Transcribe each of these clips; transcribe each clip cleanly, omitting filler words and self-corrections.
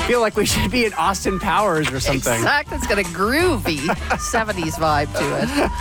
feel like we should be in Austin Powers or something. Exactly. It's got a groovy 70s vibe to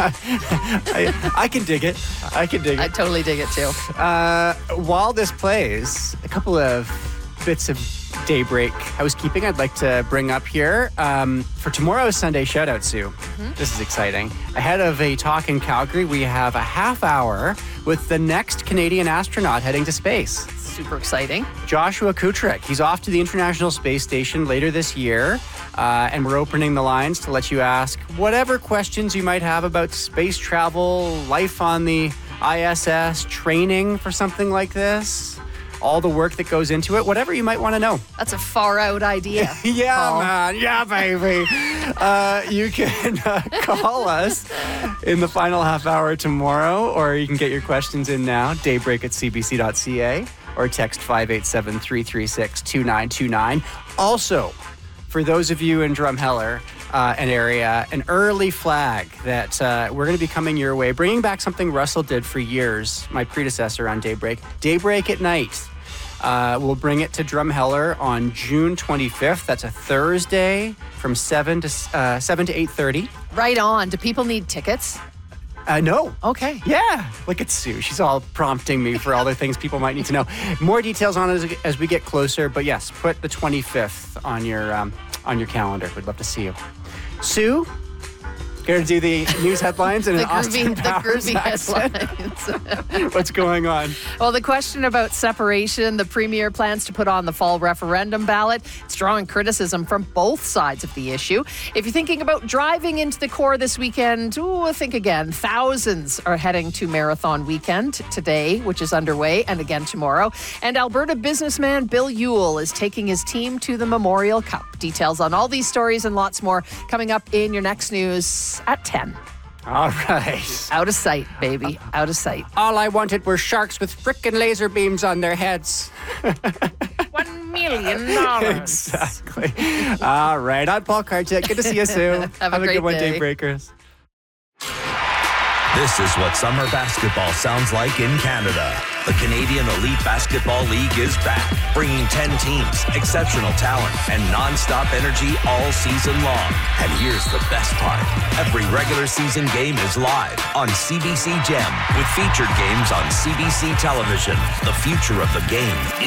it. I can dig it. I totally dig it too. While this plays, a couple of bits of Daybreak housekeeping I'd like to bring up here. For tomorrow's Sunday Shoutout, Sue, This is exciting. Ahead of a talk in Calgary, we have a half hour with the next Canadian astronaut heading to space. Super exciting. Joshua Kutrick. He's off to the International Space Station later this year, and we're opening the lines to let you ask whatever questions you might have about space travel, life on the ISS, training for something like this, all the work that goes into it, whatever you might want to know. That's a far out idea. Yeah, Paul. man. Yeah, baby. You can call us in the final half hour tomorrow, or you can get your questions in now, daybreak@cbc.ca, or text 587-336-2929. Also, for those of you in Drumheller, an area, an early flag that we're going to be coming your way, bringing back something Russell did for years, my predecessor on Daybreak at night. We'll bring it to Drumheller on June 25th. That's a Thursday from 7 to 8:30. Right on. Do people need tickets? No. Okay. Yeah. Look at Sue. She's all prompting me for all the things people might need to know. More details on it as we get closer. But yes, put the 25th on your calendar. We'd love to see you. Sue, going to do the news headlines in an Austin Powers accent? Headlines. What's going on? Well, the question about separation, the Premier plans to put on the fall referendum ballot. It's drawing criticism from both sides of the issue. If you're thinking about driving into the core this weekend, think again. Thousands are heading to Marathon Weekend today, which is underway, and again tomorrow. And Alberta businessman Bill Ewell is taking his team to the Memorial Cup. Details on all these stories and lots more coming up in your next news at 10. All right. Out of sight, baby. Out of sight. All I wanted were sharks with frickin' laser beams on their heads. $1 million. Exactly. All right. I'm Paul Karchuk. Good to see you, Sue. Have a great good one, day. Daybreakers. This is what summer basketball sounds like in Canada. The Canadian Elite Basketball League is back, bringing 10 teams, exceptional talent, and non-stop energy all season long. And here's the best part. Every regular season game is live on CBC Gem with featured games on CBC television. The future of the game